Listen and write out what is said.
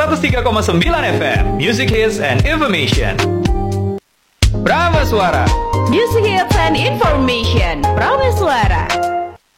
103,9 FM Music Hits and Information. Prameswara Music Hits and Information, Prameswara.